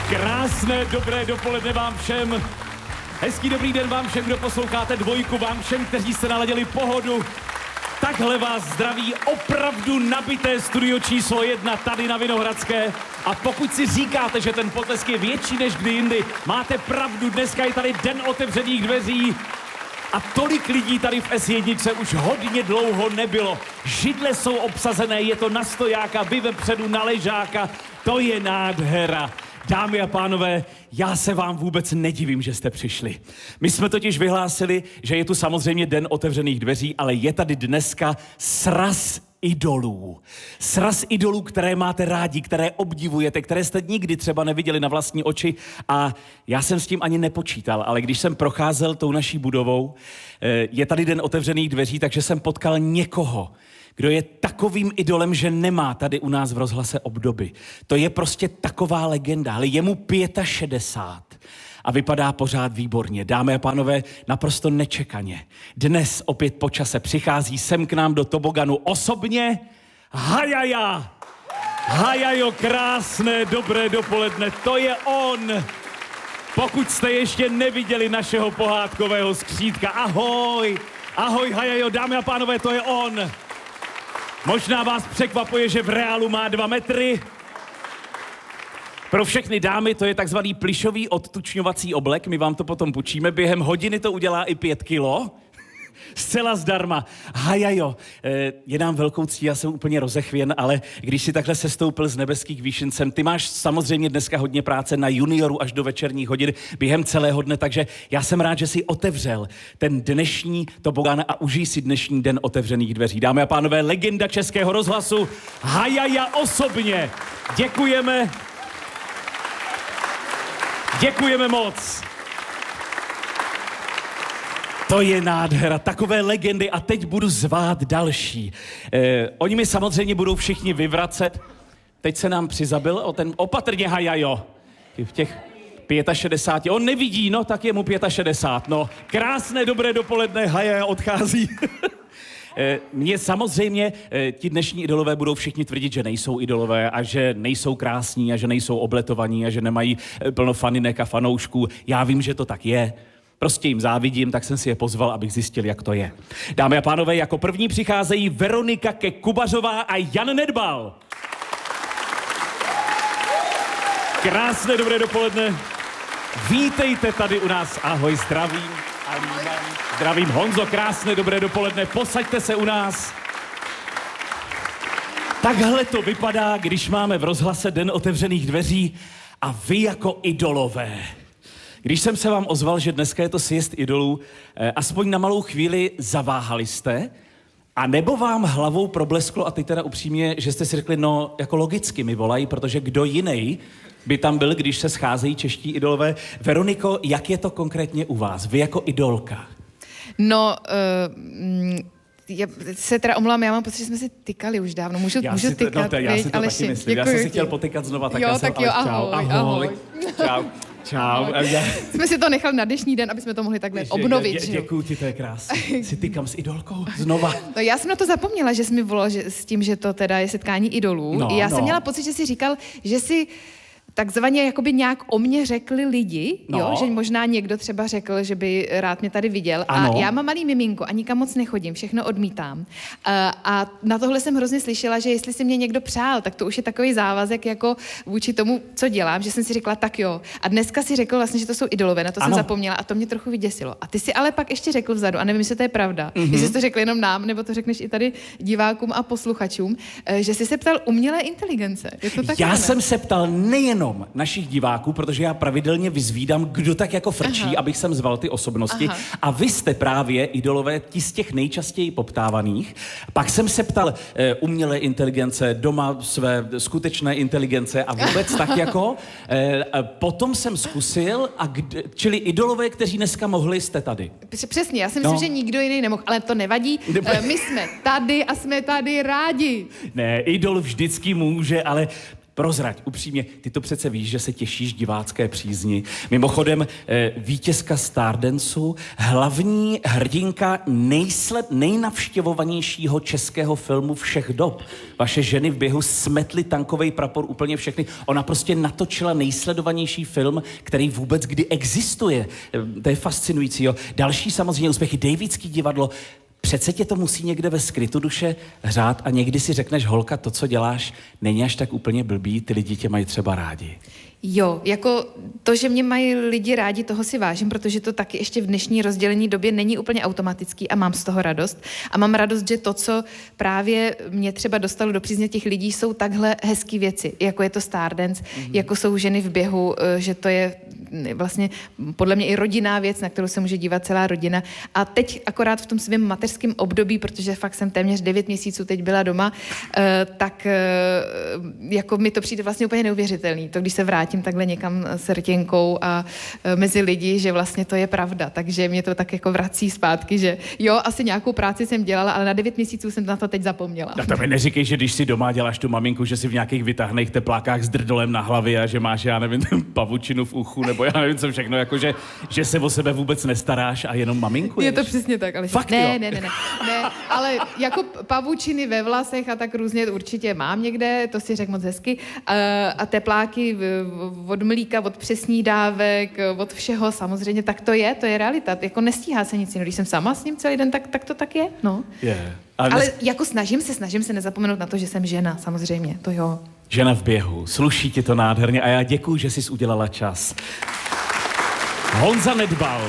Krásné, dobré dopoledne vám všem. Hezký dobrý den vám všem, kdo posloucháte Dvojku, vám všem, kteří jste naladili pohodu. Takhle vás zdraví opravdu nabité studio číslo 1 tady na Vinohradské. A pokud si říkáte, že ten potlesk je větší než kdy jindy, máte pravdu, dneska je tady den otevřených dveří. A tolik lidí tady v S1 už hodně dlouho nebylo. Židle jsou obsazené, je to na stojáka, vy vepředu na ležáka. To je nádhera. Dámy a pánové, já se vám vůbec nedivím, že jste přišli. My jsme totiž vyhlásili, že je tu samozřejmě den otevřených dveří, ale je tady dneska sraz idolů. Sraz idolů, které máte rádi, které obdivujete, které jste nikdy třeba neviděli na vlastní oči. A já jsem s tím ani nepočítal, ale když jsem procházel tou naší budovou, je tady den otevřených dveří, takže jsem potkal někoho, kdo je takovým idolem, že nemá tady u nás v rozhlase obdoby. To je prostě taková legenda, ale je mu 65 a vypadá pořád výborně. Dámy a pánové, naprosto nečekaně. Dnes opět po čase přichází sem k nám do toboganu osobně Hajaja. Hajajo, krásné, dobré dopoledne, to je on. Pokud jste ještě neviděli našeho pohádkového skřítka, ahoj. Ahoj Hajajo, dámy a pánové, to je on. Možná vás překvapuje, že v reálu má 2 metry. Pro všechny dámy to je takzvaný plyšový odtučňovací oblek, my vám to potom půjčíme, během hodiny to udělá i 5 kilo. Zcela zdarma. Hajajo, je nám velkou ctí, já jsem úplně rozechvěn, ale když si takhle sestoupil z nebeských výšin sem, ty máš samozřejmě dneska hodně práce na junioru až do večerních hodin během celého dne, takže já jsem rád, že jsi otevřel ten dnešní tobogán a užij si dnešní den otevřených dveří. Dámy a pánové, legenda Českého rozhlasu Hajaja osobně. Děkujeme. Děkujeme moc. To je nádhera, takové legendy a teď budu zvát další. Oni mi samozřejmě budou všichni vyvracet. Teď se nám přizabil o ten opatrně Hajajo. V těch 65. On nevidí, no tak je mu 65. No, krásné, dobré dopoledne, Hajajo odchází. Mně samozřejmě ti dnešní idolové budou všichni tvrdit, že nejsou idolové a že nejsou krásní a že nejsou obletovaní a že nemají plno faninek a fanoušků. Já vím, že to tak je. Prostě jim závidím, tak jsem si je pozval, abych zjistil, jak to je. Dámy a pánové, jako první přicházejí Veronika Kubařová a Jan Nedbal. Krásné dobré dopoledne. Vítejte tady u nás. Ahoj, zdravím. Zdravím, Honzo, krásné dobré dopoledne. Posaďte se u nás. Takhle to vypadá, když máme v rozhlase den otevřených dveří a vy jako idolové. Když jsem se vám ozval, že dneska je to sjezd idolů, aspoň na malou chvíli zaváhali jste, a nebo vám hlavou problesklo, a teď teda upřímně, že jste si řekli, no jako logicky mi volají, protože kdo jiný by tam byl, když se scházejí čeští idolové. Veroniko, jak je to konkrétně u vás? Vy jako idolka. No, já se teda omlouvám, já mám pocit, že jsme si tykali už dávno. Můžu tykat, já si to taky myslím. Děkuji. Já jsem si chtěl potykat znova, tak jo, já jsem, tak jo, ahoj. Čau. Čau. Jsme si to nechali na dnešní den, aby jsme to mohli takhle obnovit. Děkuju ti, to je krásné. Si tykám s idolkou znova. No já jsem na to zapomněla, že jsi mi volal s tím, že to teda je setkání idolů. Jsem měla pocit, že jsi říkal, že si takzvaně jakoby nějak o mě řekli lidi, jo? Že možná někdo třeba řekl, že by rád mě tady viděl. Ano. A já mám malý miminko a nikam moc nechodím, všechno odmítám. A na tohle jsem hrozně slyšela, že jestli si mě někdo přál, tak to už je takový závazek jako vůči tomu, co dělám, že jsem si řekla, tak jo. A dneska si řekl vlastně, že to jsou idolové, na to jsem zapomněla a to mě trochu vyděsilo. A ty si ale pak ještě řekl vzadu, a nevím, jestli to je pravda, jestli jsi to řekl jenom nám, nebo to řekneš i tady divákům a posluchačům, že jsi se ptal umělé inteligence. Je to tak? Já jsem se ptal nejenom našich diváků, protože já pravidelně vyzvídám, kdo tak jako frčí, abych sem zval ty osobnosti. A vy jste právě idolové ti z těch nejčastěji poptávaných. Pak jsem se ptal umělé inteligence, doma své skutečné inteligence a vůbec tak jako. Potom jsem zkusil, čili idolové, kteří dneska mohli, jste tady. Přesně, já si myslím, že nikdo jiný nemohl, ale to nevadí. My jsme tady a jsme tady rádi. Ne, idol vždycky může, ale prozrať, upřímně, ty to přece víš, že se těšíš divácké přízni. Mimochodem, vítězka Stardanceu, hlavní hrdinka nejnavštěvovanějšího českého filmu všech dob. Vaše ženy v běhu smetly tankovej prapor úplně všechny. Ona prostě natočila nejsledovanější film, který vůbec kdy existuje. To je fascinující, jo. Další samozřejmě úspěchy, Davidský divadlo. Přece tě to musí někde ve skrytu duše hřát a někdy si řekneš, holka, to, co děláš, není až tak úplně blbý, ty lidi tě mají třeba rádi. Jo, jako to, že mě mají lidi rádi, toho si vážím, protože to taky ještě v dnešní rozdělení době není úplně automatický a mám z toho radost. A mám radost, že to, co právě mě třeba dostalo do přízně těch lidí, jsou takhle hezký věci, jako je to Stardance, jako jsou ženy v běhu, že to je vlastně podle mě i rodinná věc, na kterou se může dívat celá rodina. A teď akorát v tom svém mateřském období, protože fakt jsem téměř 9 měsíců teď byla doma, tak jako mi to přijde vlastně úplně neuvěřitelný. To, když se vrátím takhle někam s rtěnkou a mezi lidi, že vlastně to je pravda. Takže mě to tak jako vrací zpátky, že jo, asi nějakou práci jsem dělala, ale na 9 měsíců jsem na to teď zapomněla. Tak to mi neříkej, že když si doma děláš tu maminku, že si v nějakých vytáhných teplákách s drdolem na hlavě a že máš, já nevím, pavučinu v uchu, nebo já nevím co všechno, jako že se o sebe vůbec nestaráš a jenom maminku je to přesně tak, ale fakt, ne, ale jako pavučiny ve vlasech a tak různě určitě mám někde, to si řekl moc hezky, a tepláky od mlíka, od přesnídávek, od všeho samozřejmě, tak to je realita, jako nestíhá se nic jiného, když jsem sama s ním celý den, tak to tak je, no. Yeah. Ale jako snažím se nezapomenout na to, že jsem žena, samozřejmě, to jo. Žena v běhu, sluší ti to nádherně a já děkuju, že jsi udělala čas. Honza Nedbal.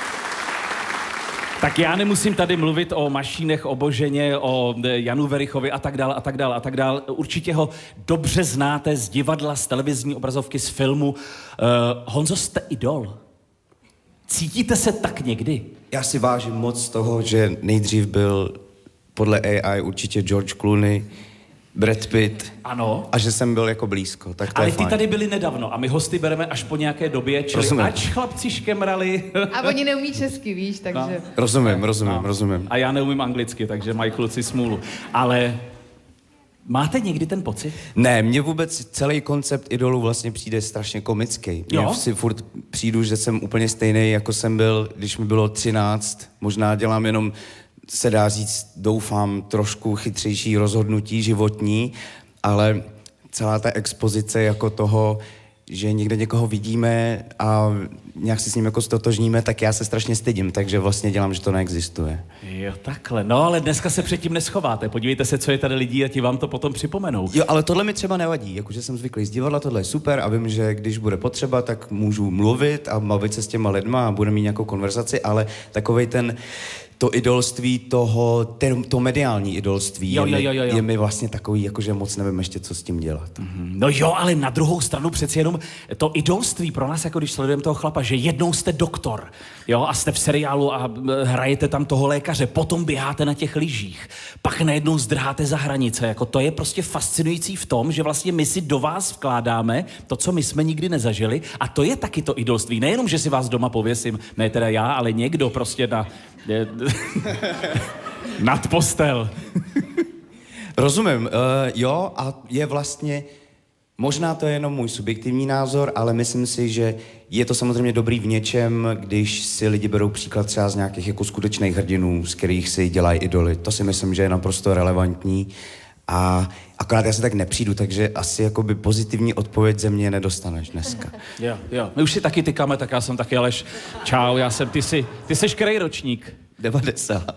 Tak já nemusím tady mluvit o Mašínech, o Boženě, o Janu Verichovi a tak dál. Určitě ho dobře znáte z divadla, z televizní obrazovky, z filmu. Honzo, jste idol. Cítíte se tak někdy? Já si vážím moc toho, že nejdřív byl podle AI určitě George Clooney, Brad Pitt. Ano. A že jsem byl jako blízko, tak to ale je ty fajn. Tady byli nedávno a my hosty bereme až po nějaké době, čili rozumím. Ač chlapci škemrali. A oni neumí česky, víš, takže... No. Rozumím. A já neumím anglicky, takže mají kluci smůlu. Ale máte někdy ten pocit? Ne, mně vůbec celý koncept idolů vlastně přijde strašně komický. Já si furt přijdu, že jsem úplně stejný, jako jsem byl, když mi bylo 13. Možná dělám jenom, se dá říct, doufám, trošku chytřejší rozhodnutí životní, ale celá ta expozice jako toho, že někde někoho vidíme a nějak si s ním jako stotožníme, tak já se strašně stydím, takže vlastně dělám, že to neexistuje. Jo, takhle. No, ale dneska se předtím neschováte. Podívejte se, co je tady lidí a ti vám to potom připomenou. Jo, ale tohle mi třeba nevadí, jakože jsem zvyklý z divadla, tohle je super a vím, že když bude potřeba, tak můžu mluvit a bavit se s těma lidma a budeme mít nějakou konverzaci, ale takovej to idolství to mediální idolství je mi vlastně takový, jakože moc nevím ještě, co s tím dělat. No jo, ale na druhou stranu přeci jenom to idolství pro nás, jako když sledujeme toho chlapa, že jednou jste doktor, jo, a jste v seriálu a hrajete tam toho lékaře, potom běháte na těch lyžích, pak najednou zdrháte za hranice, jako to je prostě fascinující v tom, že vlastně my si do vás vkládáme to, co my jsme nikdy nezažili a to je taky to idolství. Nejenom, že si vás doma pověsím, ne teda já, ale někdo prostě nad postel. Rozumím, jo, a je vlastně, možná to je jenom můj subjektivní názor, ale myslím si, že je to samozřejmě dobrý v něčem, když si lidi berou příklad třeba z nějakých jako skutečných hrdinů, z kterých si dělají idoly. To si myslím, že je naprosto relevantní a akorát já se tak nepřijdu, takže asi jakoby pozitivní odpověď ze mě nedostaneš dneska. Jo. My už si taky tykáme, tak já jsem taky Aleš. Čau, ty seš který ročník? 90.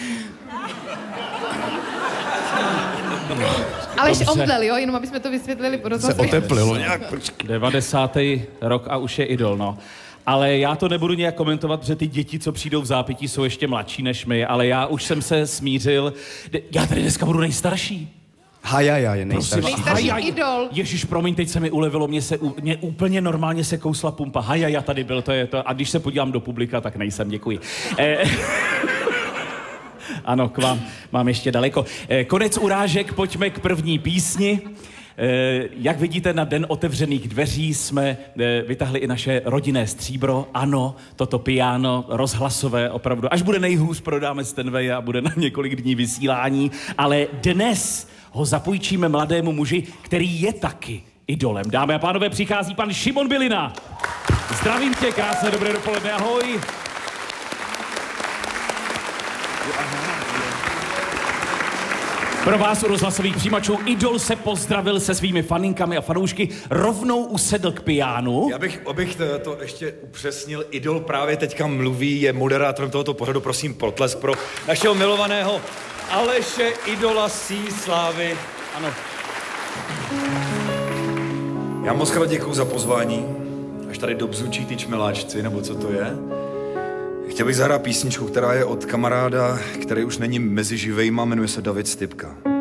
Aleš omdlel, jo, jenom aby jsme to vysvětlili po rozhlasu. Se oteplilo nějak. 90. rok a už je idol, no. Ale já to nebudu nějak komentovat, protože ty děti, co přijdou v zápětí, jsou ještě mladší než my, ale já už jsem se smířil. Já tady dneska budu nejstarší. Hajaja je nejstarší. Nejstarší idol. Ježiš, promiň, teď se mi ulevilo, mě úplně normálně se kousla pumpa. Hajaja tady byl, to je to. A když se podívám do publika, tak nejsem, děkuji. Ano, k vám mám ještě daleko. Konec urážek, pojďme k první písni. Jak vidíte, na Den otevřených dveří jsme vytahli i naše rodinné stříbro. Ano, toto piano rozhlasové, opravdu. Až bude nejhůř, prodáme Stenway a bude na několik dní vysílání. Ale dnes ho zapůjčíme mladému muži, který je taky idolem. Dámy a pánové, přichází pan Šimon Bylina. Zdravím tě, krásné dobré dopoledne, ahoj. Pro vás u rozhlasových přijímačů Idol se pozdravil se svými faninkami a fanoušky, rovnou usedl k pianu. Já bych to ještě upřesnil. Idol právě teďka mluví, je moderátorem tohoto pořadu. Prosím, potlesk pro našeho milovaného Aleše Idola Slávy. Ano. Já moc krát děkuju za pozvání. Až tady dobzučí ty čmeláčci, nebo co to je. Chtěl bych zahrát písničku, která je od kamaráda, který už není mezi živejma, jmenuje se David Stypka.